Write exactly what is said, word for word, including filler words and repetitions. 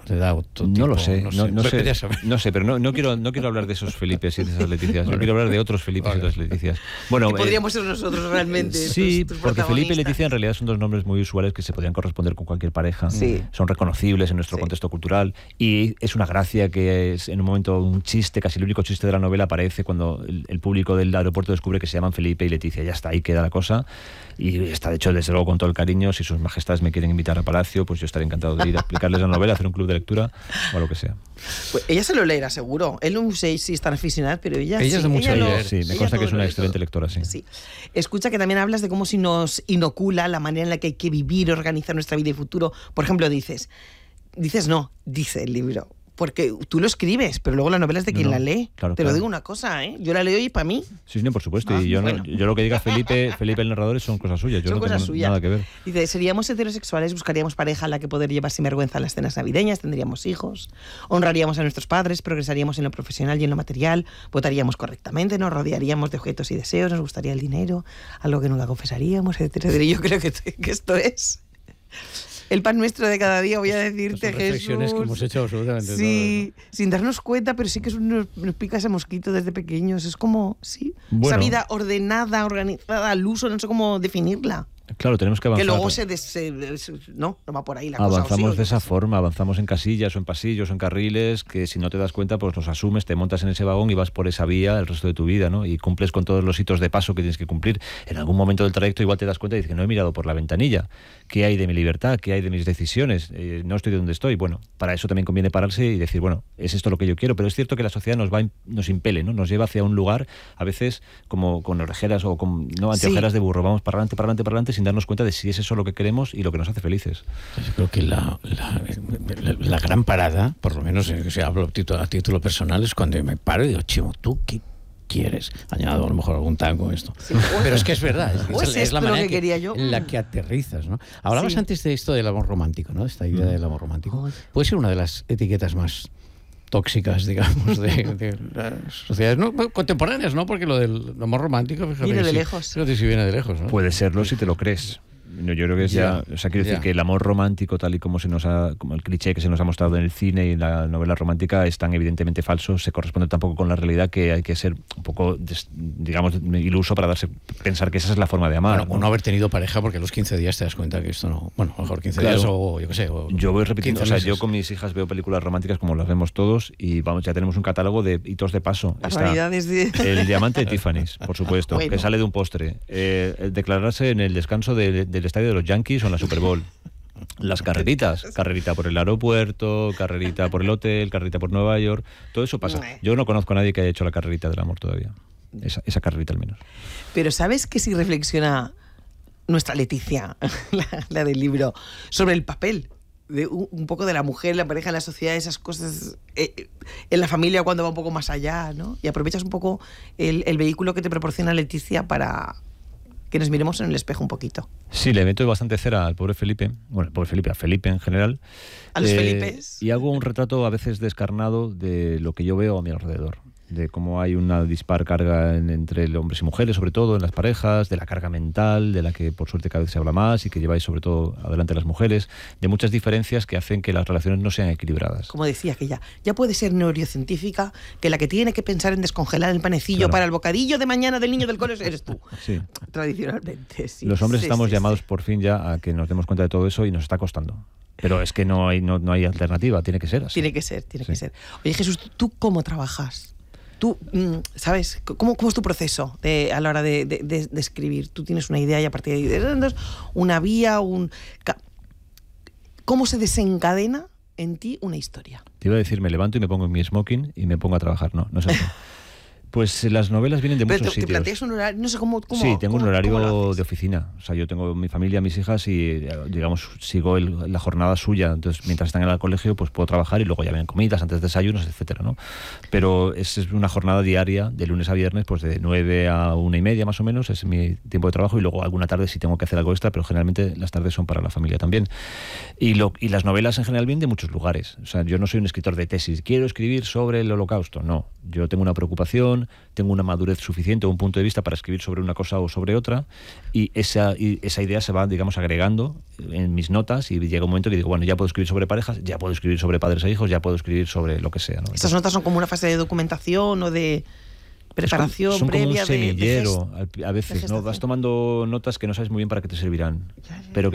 te da otro tipo, no lo sé, no, no, sé, no sé, no sé, pero no, no quiero no quiero hablar de esos Felipes y de esas Leticias, no quiero hablar de otros Felipes vale. y otras Leticias. Bueno, que podríamos eh, ser nosotros realmente. Sí, tus, tus porque Felipe y Leticia en realidad son dos nombres muy usuales que se podrían corresponder con cualquier pareja. Sí. Son reconocibles en nuestro sí. contexto cultural y es una gracia que es en un momento un chiste, casi el único chiste de la novela aparece cuando el, el público del aeropuerto descubre que se llaman Felipe y Leticia. Ya está, ahí queda la cosa y está hecho desde luego con todo el cariño. Si sus majestades me quieren invitar a Palacio, pues yo estaré encantado de ir a explicarles la novela, hacer un club de lectura o lo que sea. Pues ella se lo leerá seguro. Él no sé si es tan aficionado, pero ella, ella sí. es de mucho ella leer. Lo, sí, me consta que es una excelente lectora, sí. sí. Escucha que también hablas de cómo si nos inocula la manera en la que hay que vivir, organizar nuestra vida y futuro. Por ejemplo, dices, dices no, dice el libro. Porque tú lo escribes, pero luego la novela es de quien no, no, la lee. Claro, Te claro. lo digo una cosa, ¿eh? Yo la leo y para mí. Sí, no, por supuesto. Ah, y yo, bueno. no, yo lo que diga Felipe, Felipe el narrador son cosas suyas. Yo son no cosas tengo suyas. nada que ver. Dice, seríamos heterosexuales, buscaríamos pareja a la que poder llevar sin vergüenza a las cenas navideñas, tendríamos hijos, honraríamos a nuestros padres, progresaríamos en lo profesional y en lo material, votaríamos correctamente, nos rodearíamos de objetos y deseos, nos gustaría el dinero, algo que nunca confesaríamos, etcétera. Y yo creo que, que esto es el pan nuestro de cada día, voy a decirte, Jesús. Reflexiones que hemos hecho absolutamente sí, todas, ¿no? Sin darnos cuenta, pero sí que es un, nos, nos pica ese mosquito desde pequeños. Es como, sí, bueno, esa vida ordenada, organizada, al uso, no sé cómo definirla. Claro, tenemos que avanzar. Que luego se, des, se, se no, no va por ahí la avanzamos cosa. Avanzamos de esa forma, avanzamos en casillas o en pasillos o en carriles que si no te das cuenta pues los asumes, te montas en ese vagón y vas por esa vía el resto de tu vida, ¿no? Y cumples con todos los hitos de paso que tienes que cumplir. En algún momento del trayecto igual te das cuenta y dices que no he mirado por la ventanilla. ¿Qué hay de mi libertad? ¿Qué hay de mis decisiones? Eh, no estoy donde estoy. Bueno, para eso también conviene pararse y decir, bueno, es esto lo que yo quiero, pero es cierto que la sociedad nos va nos impele, ¿no? Nos lleva hacia un lugar, a veces como con orejeras o con no anteojeras sí. de burro, vamos para adelante, para adelante, para adelante sin darnos cuenta de si es eso lo que queremos y lo que nos hace felices. Yo creo que la, la, la, la gran parada, por lo menos si hablo a título, a título personal, es cuando me paro y digo, Chimo, ¿tú qué quieres? Añado a lo mejor algún tango esto. Sí, pues, pero es que es verdad, es, pues es, es la manera que quería yo. en la que aterrizas, ¿no? Hablabas sí. antes de esto del amor romántico, ¿no? Esta idea mm. del amor romántico. Oh. Puede ser una de las etiquetas más tóxicas, digamos, de, de las sociedades no, contemporáneas, ¿no? Porque lo del amor romántico, fíjate, viene de sí, lejos. Fíjate si viene de lejos, ¿no? Puede serlo si te lo crees. No, yo creo que es ya, ya o sea, quiero decir ya. que el amor romántico, tal y como se nos ha, como el cliché que se nos ha mostrado en el cine y en la novela romántica, es tan evidentemente falso, se corresponde tampoco con la realidad que hay que ser un poco, des, digamos, iluso para darse pensar que esa es la forma de amar. Bueno, ¿no? No haber tenido pareja porque a los quince días te das cuenta que esto no, bueno, a lo mejor quince claro. días o yo qué sé. O yo voy repitiendo, o sea, yo con mis hijas veo películas románticas como las vemos todos y vamos, ya tenemos un catálogo de hitos de paso. Las variedades de... El diamante de Tiffany's, por supuesto, bueno. que sale de un postre. Eh, el declararse en el descanso de, del estadio de los Yankees o en la Super Bowl. Las carreritas, carrerita por el aeropuerto, carrerita por el hotel, carrerita por Nueva York, todo eso pasa. Yo no conozco a nadie que haya hecho la carrerita del amor todavía. Esa, esa carrerita al menos. Pero ¿sabes que si reflexiona nuestra Leticia, la, la del libro, sobre el papel de un, un poco de la mujer, la pareja, la sociedad, esas cosas, eh, en la familia cuando va un poco más allá, ¿no? Y aprovechas un poco el, el vehículo que te proporciona Leticia para que nos miremos en el espejo un poquito. Sí, le meto bastante cera al pobre Felipe, bueno, al pobre Felipe, a Felipe en general. A los eh, Felipes. Y hago un retrato a veces descarnado de lo que yo veo a mi alrededor, de cómo hay una dispar carga en, entre hombres y mujeres, sobre todo en las parejas, de la carga mental, de la que por suerte cada vez se habla más y que lleváis sobre todo adelante las mujeres, de muchas diferencias que hacen que las relaciones no sean equilibradas. Como decía, que ya, ya puede ser neurocientífica, que la que tiene que pensar en descongelar el panecillo claro. para el bocadillo de mañana del niño del cole eres tú. Sí. Tradicionalmente, sí. Los hombres sí, estamos sí, llamados sí. por fin ya a que nos demos cuenta de todo eso y nos está costando. Pero es que no hay, no, no hay alternativa, tiene que ser así. Tiene que ser, tiene sí. que ser. Oye, Jesús, ¿tú cómo trabajas? Tú, ¿sabes? ¿Cómo, cómo es tu proceso de, a la hora de, de, de, de escribir? Tú tienes una idea y a partir de ahí, una vía, un... ¿Cómo se desencadena en ti una historia? Te iba a decir, me levanto y me pongo en mi smoking y me pongo a trabajar. No, no sé. Pues las novelas vienen de Pero muchos te, sitios. ¿Te planteas un horario? No sé cómo... cómo sí, tengo cómo, un horario de oficina. O sea, yo tengo mi familia, mis hijas y, digamos, sigo el, la jornada suya. Entonces, mientras están en el colegio, pues puedo trabajar y luego ya ven comidas, antes desayunos, etcétera, ¿no? Pero es, es una jornada diaria, de lunes a viernes, pues de nueve a una y media más o menos, es mi tiempo de trabajo y luego alguna tarde sí tengo que hacer algo extra, pero generalmente las tardes son para la familia también. Y, lo, y las novelas en general vienen de muchos lugares. O sea, yo no soy un escritor de tesis. Quiero escribir sobre el Holocausto. No. Yo tengo una preocupación, profesión, tengo una madurez suficiente o un punto de vista para escribir sobre una cosa o sobre otra, y esa, y esa idea se va, digamos, agregando en mis notas, y llega un momento que digo, bueno, ya puedo escribir sobre parejas, ya puedo escribir sobre padres e hijos, ya puedo escribir sobre lo que sea, ¿no? Estas notas son como una fase de documentación o de preparación son, son previa como un semillero, de, de gest, a veces, ¿no? Vas tomando notas que no sabes muy bien para qué te servirán, ya, ya. pero que